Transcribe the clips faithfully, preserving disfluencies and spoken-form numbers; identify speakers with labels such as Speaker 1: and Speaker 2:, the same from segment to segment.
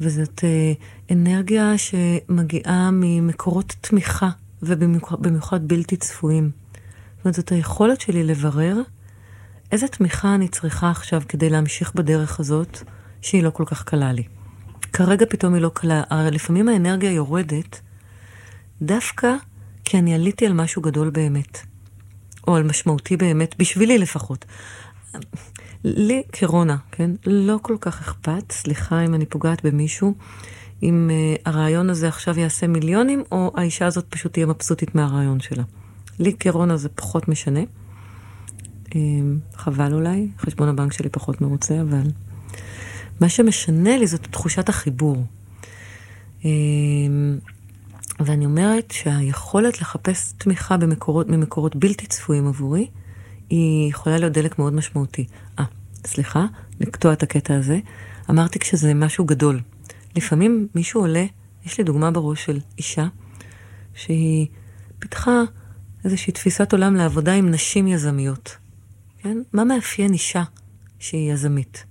Speaker 1: וזאת אה, אנרגיה שמגיעה ממקורות תמיכה, ובמיוחד בלתי צפויים. זאת אומרת, זאת היכולת שלי לברר איזה תמיכה אני צריכה עכשיו כדי להמשיך בדרך הזאת, שהיא לא כל כך קלה לי. כרגע פתאום היא לא קלה. לפעמים האנרגיה יורדת, דווקא כי אני עליתי על משהו גדול באמת. או על משמעותי באמת, בשבילי לפחות. לי כרונה, כן? לא כל כך אכפת, סליחה אם אני פוגעת במישהו, אם uh, הרעיון הזה עכשיו יעשה מיליונים, או האישה הזאת פשוט תהיה מבסוטית מהרעיון שלה. לי כרונה זה פחות משנה. Um, חבל אולי, חשבון הבנק שלי פחות מרוצה, אבל מה שמשנה לי זאת תחושת החיבור. Um, ואני אומרת שהיכולת לחפש תמיכה במקורות, ממקורות בלתי צפויים עבורי, היא יכולה להיות דלק מאוד משמעותי. אה, סליחה, לקטוע את הקטע הזה. אמרתי כשזה משהו גדול. לפעמים מישהו עולה, יש לי דוגמה בראש של אישה, שהיא פיתחה איזושהי תפיסת עולם לעבודה עם נשים יזמיות. כן? מה מאפיין אישה שהיא יזמית?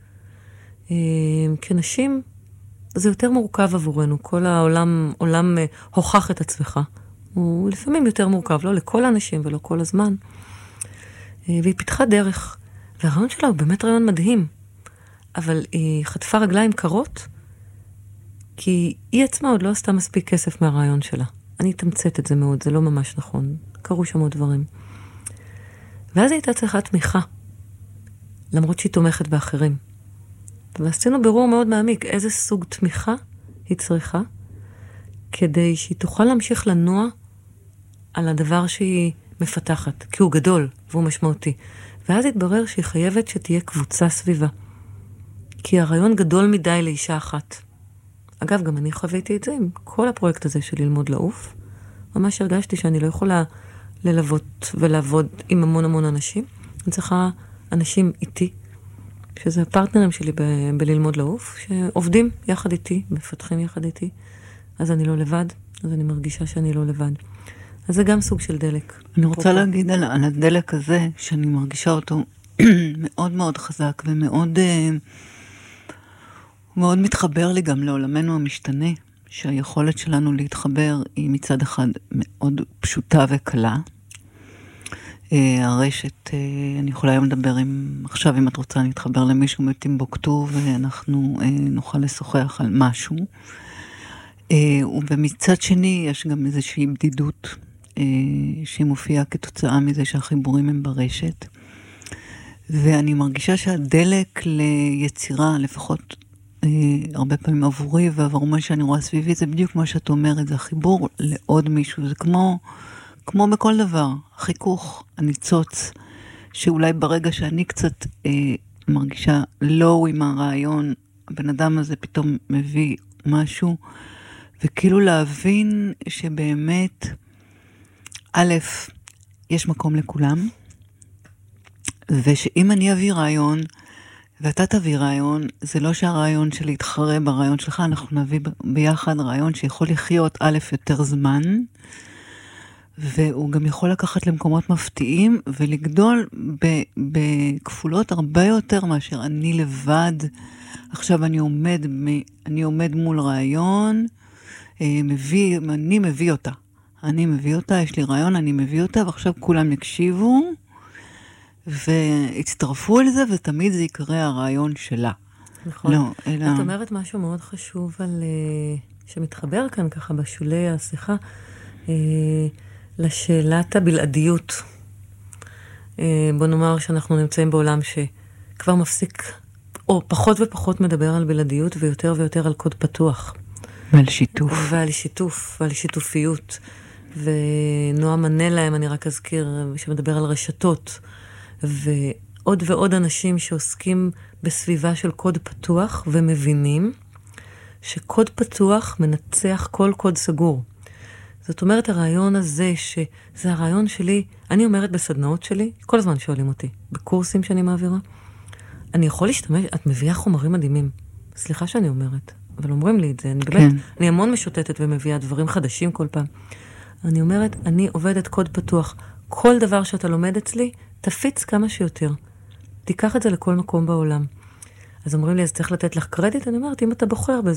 Speaker 1: כנשים, זה יותר מורכב עבורנו. כל העולם, עולם הוכח את עצמך. הוא לפעמים יותר מורכב, לא לכל האנשים ולא כל הזמן. והיא פיתחה דרך. והרעיון שלה הוא באמת רעיון מדהים. אבל היא חטפה רגליים קרות, כי היא עצמה עוד לא עשתה מספיק כסף מהרעיון שלה. אני אתמצת את זה מאוד, זה לא ממש נכון. קרו שם עוד דברים. ואז היא הייתה צריכה תמיכה, למרות שהיא תומכת באחרים. ועשינו ברור מאוד מעמיק איזה סוג תמיכה היא צריכה, כדי שהיא תוכל להמשיך לנוע על הדבר שהיא מפתחת, כי הוא גדול והוא משמעותי. ואז התברר שהיא חייבת שתהיה קבוצה סביבה. כי הרעיון גדול מדי לאישה אחת. אגב, גם אני חוויתי את זה עם כל הפרויקט הזה של ללמוד לעוף. ממש הרגשתי שאני לא יכולה ללוות ולעבוד עם המון המון אנשים. אני צריכה אנשים איתי, שזה הפרטנרים שלי ב- בללמוד לעוף, שעובדים יחד איתי, מפתחים יחד איתי. אז אני לא לבד, אז אני מרגישה שאני לא לבד. אז זה גם סוג של דלק.
Speaker 2: אני רוצה להגיד על, על הדלק הזה, שאני מרגישה אותו מאוד מאוד חזק, ומאוד מאוד מתחבר לי גם לעולמנו המשתנה, שהיכולת שלנו להתחבר היא מצד אחד מאוד פשוטה וקלה. הרשת, אני יכולה היום לדבר עם, עכשיו אם את רוצה אני אתחבר למישהו מטימבוקטו, ואנחנו נוכל לשוחח על משהו. ובמצד שני יש גם איזושהי בדידות, שהיא מופיעה כתוצאה מזה שהחיבורים הם ברשת. ואני מרגישה שהדלק ליצירה, לפחות הרבה פעמים עבורי ועבור מה שאני רואה סביבי, זה בדיוק מה שאת אומרת, זה החיבור לעוד מישהו. זה כמו, כמו בכל דבר, חיכוך, הניצוץ, שאולי ברגע שאני קצת אה, מרגישה לא עם הרעיון, הבן אדם הזה פתאום מביא משהו, וכאילו להבין שבאמת, א', יש מקום לכולם, ושאם אני אביא רעיון, ואתה תביא רעיון, זה לא שהרעיון שלי יתחרה ברעיון שלך, אנחנו נביא ביחד רעיון שיכול לחיות א' יותר זמן, והוא גם יכול לקחת למקומות מפתיעים, ולגדול בכפולות הרבה יותר מאשר אני לבד. עכשיו אני עומד, אני עומד מול רעיון, מביא, אני מביא אותה. אני מביא אותה, יש לי רעיון, אני מביא אותה, ועכשיו כולם יקשיבו, והצטרפו אל זה, ותמיד זה יקרה הרעיון שלה.
Speaker 1: נכון.
Speaker 2: לא, אלא...
Speaker 1: את אומרת משהו מאוד חשוב על, שמתחבר כאן ככה בשולי השיחה, לשאלת הבלעדיות. בוא נאמר שאנחנו נמצאים בעולם שכבר מפסיק, או פחות ופחות מדבר על בלעדיות, ויותר ויותר על קוד פתוח.
Speaker 2: ועל שיתוף.
Speaker 1: ועל שיתוף, ועל שיתופיות. ונועם ענה להם, אני רק אזכיר, שמדבר על רשתות, ועוד ועוד אנשים שעוסקים בסביבה של קוד פתוח, ומבינים שקוד פתוח מנצח כל קוד סגור. זאת אומרת, הרעיון הזה, שזה הרעיון שלי, אני אומרת בסדנאות שלי, כל הזמן שואלים אותי, בקורסים שאני מעבירה, אני יכול להשתמש, את מביאה חומרים מדהימים. סליחה שאני אומרת, אבל אומרים לי את זה, אני באמת, כן. אני המון משוטטת ומביאה דברים חדשים כל פעם. אני אומרת, אני עובדת קוד פתוח. כל דבר שאתה לומד אצלי, תפיץ כמה שיותר. תיקח את זה לכל מקום בעולם. אז אומרים לי, אז צריך לתת לך קרדיט? אני אומרת, אם אתה בוחר בזה,